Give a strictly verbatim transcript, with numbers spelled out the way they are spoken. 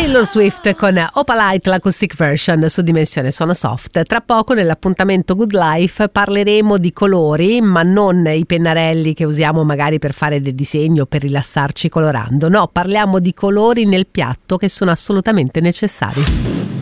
Taylor Swift con Opalite, l'acoustic version su Dimensione Suono Soft. Tra poco nell'appuntamento Good Life parleremo di colori, ma non i pennarelli che usiamo magari per fare dei disegni o per rilassarci colorando. No, parliamo di colori nel piatto che sono assolutamente necessari.